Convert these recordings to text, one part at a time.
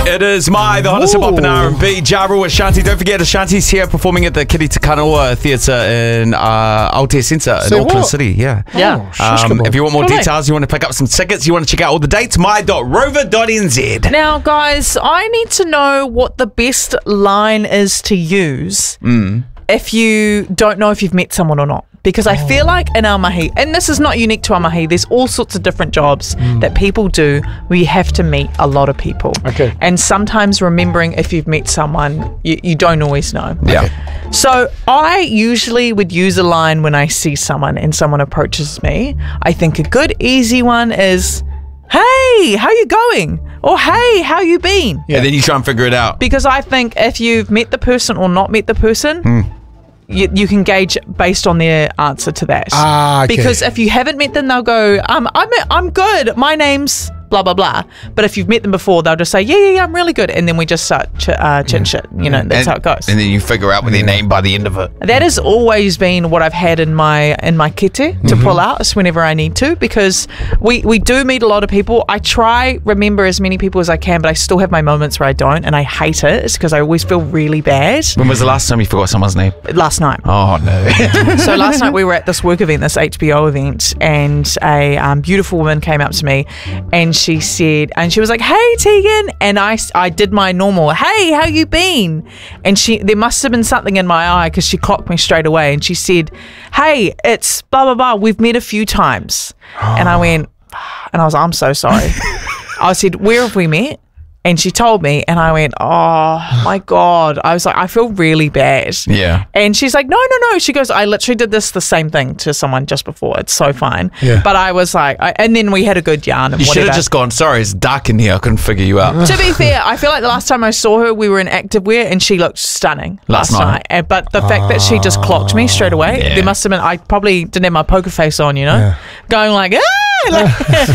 It is the hottest hip hop and R&B. Ja Rule with Ashanti. Don't forget, Ashanti's here performing at the Kiri Te Kanawa Theatre in Aotea Centre in Auckland City. Yeah. If you want more details, you want to pick up some tickets, you want to check out all the dates, my.rover.nz. Now, guys, I need to know what the best line is to use if you don't know if you've met someone or not. Because I feel like in our mahi, and this is not unique to our mahi, there's all sorts of different jobs that people do where you have to meet a lot of people. Okay. And sometimes remembering if you've met someone, you don't always know. Yeah. So I usually would use a line when I see someone and someone approaches me. I think a good easy one is, "Hey, how you going?" Or "Hey, how you been?" Yeah. And then you try and figure it out. Because I think if you've met the person or not met the person, you can gauge based on their answer to that. Okay. Because if you haven't met them, they'll go, I'm good. My name's blah, blah, blah. But if you've met them before, they'll just say, yeah, I'm really good. And then we just start chatting shit. You know, that's how it goes. And then you figure out with their name by the end of it. That has always been what I've had in my kete to pull out whenever I need to, because we do meet a lot of people. I try remember as many people as I can, but I still have my moments where I don't, and I hate it. It's because I always feel really bad. When was the last time you forgot someone's name? Last night. Oh, no. So last night we were at this work event, this HBO event, and a beautiful woman came up to me and she said, and she was like, "Hey, Tegan," and I did my normal, "Hey, how you been?" And there must have been something in my eye because she clocked me straight away, and she said, "Hey, it's blah, blah, blah. We've met a few times." And I went, and I was, "I'm so sorry." I said, "Where have we met?" And she told me, and I went, "Oh my God." I was like, I feel really bad. Yeah. And she's like, no. She goes, "I literally did the same thing to someone just before. It's so fine." Yeah. But I was like, and then we had a good yarn and You should whatever. have just gone, "Sorry, it's dark in here. I couldn't figure you out." To be fair, I feel like the last time I saw her, we were in activewear and she looked stunning Last night. But the fact that she just clocked me straight away, Yeah. there must have been, I probably didn't have my poker face on, you know, going like, "Ah!" Like,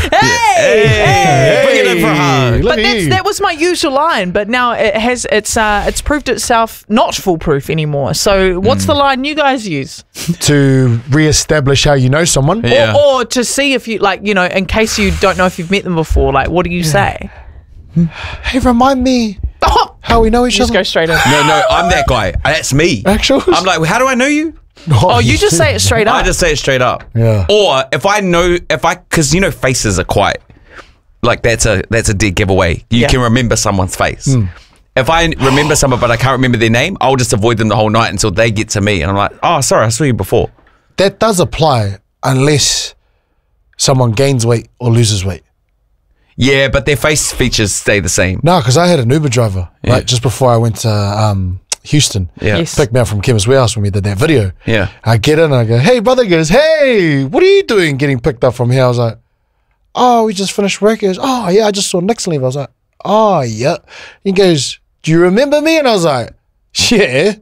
hey. Bring it in for a hug. Look But at you. that was my usual line, but now it's proved itself not foolproof anymore. So what's the line you guys use? To re-establish how you know someone. Yeah. Or to see if you, like, you know, in case you don't know if you've met them before, like, what do you say? Hey, remind me how we know each Just other. go straight in. No, I'm that guy. That's me. Actual? I'm like, how do I know you? Oh, you just say it straight up. I just say it straight up. Yeah. Or because you know faces are quite, like that's a dead giveaway. You can remember someone's face. If I remember someone but I can't remember their name, I'll just avoid them the whole night until they get to me. And I'm like, "Oh, sorry, I saw you before." That does apply unless someone gains weight or loses weight. Yeah, but their face features stay the same. No, because I had an Uber driver, right, just before I went to Houston. Yeah. Yes. Picked me up from Chemist Warehouse when we did that video. Yeah. I get in and I go, "Hey, brother." He goes, "Hey, what are you doing getting picked up from here?" I was like, "Oh, we just finished work." He goes, "Oh, yeah, I just saw Nick's leave." I was like, "Oh, yeah." He goes, "Do you remember me?" And I was like, "Yeah."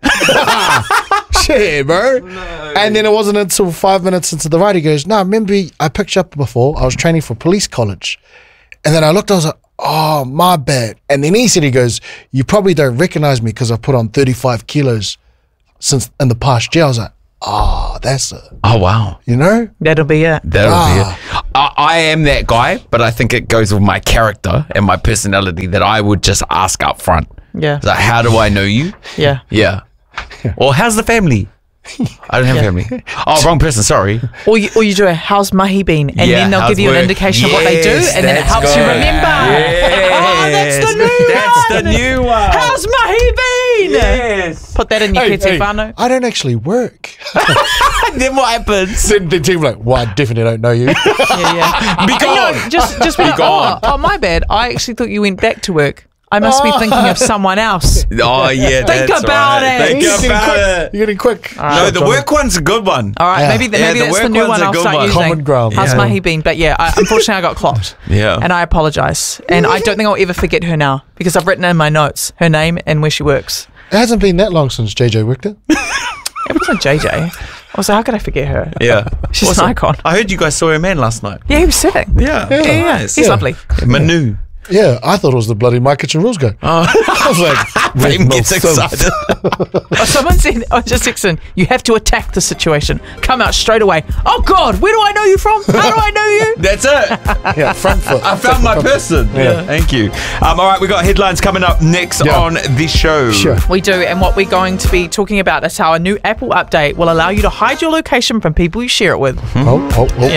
"Shit, bro." And then it wasn't until 5 minutes into the ride, he goes, "No, remember I picked you up before. I was training for police college." And then I looked, I was like, "Oh, my bad." And then he said, he goes, "You probably don't recognize me because I put on 35 kilos since in the past year." I was like, "Oh, that's it." Oh, wow. You know? That'll be it. That'll be it. I am that guy, but I think it goes with my character and my personality that I would just ask up front. Yeah. It's like, "How do I know you?" Yeah. Yeah. Or, "How's the family?" I don't have family. Oh, wrong person. Sorry. Or you do a "How's Mahi been?" And Yeah, then they'll how's give you an work? indication of what they do, Yes, and then it that's helps you good. remember. Oh, that's the new That's one. the new one. How's Mahi been? Yes. Put that in your kete whānau. I don't actually work. Then what happens? Then the team like, "Well, I definitely don't know you." Yeah. Be gone. No, just be Be like, gone. oh, my bad. I actually thought you went back to work. I must be thinking of someone else. Oh, yeah. Think that's about right. it. Think You're getting about quick. it. You're getting quick. No, the work one's a good one. All right, Yeah. maybe Yeah, the that's the work new one's one a I'll good start one. using. Common ground. How's Yeah. Mahi been? But yeah, unfortunately I got clocked. Yeah. And I apologise. And I don't think I'll ever forget her now because I've written in my notes her name and where she works. It hasn't been that long since JJ worked it. It wasn't JJ. I was like, how could I forget her? Yeah. She's an icon. I heard you guys saw her man last night. Yeah, he was sitting. Yeah. Yeah. Nice. He's lovely. Manu. Yeah, I thought it was the bloody My Kitchen Rules guy. I was like, Fame gets excited. Someone said, just Dixon, you have to attack the situation. Come out straight away. Oh, God, where do I know you from? How do I know you? That's it. Yeah, front foot. I found my person. Yeah. Thank you. All right, we got headlines coming up next on this show. Sure. We do, and what we're going to be talking about is how a new Apple update will allow you to hide your location from people you share it with. Oh.